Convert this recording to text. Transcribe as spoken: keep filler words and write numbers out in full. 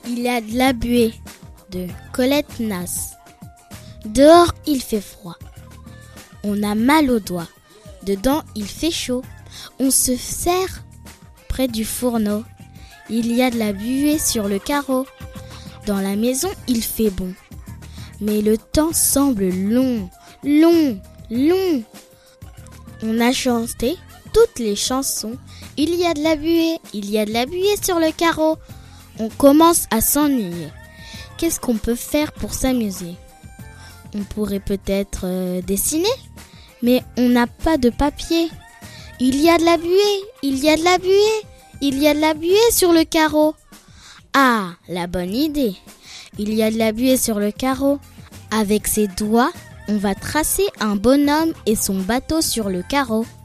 Il y a de la buée de Colette Nasse. Dehors, il fait froid. On a mal aux doigts. Dedans, il fait chaud. On se serre près du fourneau. Il y a de la buée sur le carreau. Dans la maison, il fait bon. Mais le temps semble long, long, long. On a chanté toutes les chansons. Il y a de la buée, il y a de la buée sur le carreau. On commence à s'ennuyer. Qu'est-ce qu'on peut faire pour s'amuser ? On pourrait peut-être euh, dessiner, mais on n'a pas de papier. Il y a de la buée, il y a de la buée, il y a de la buée sur le carreau. Ah, la bonne idée. Il y a de la buée sur le carreau. Avec ses doigts, on va tracer un bonhomme et son bateau sur le carreau.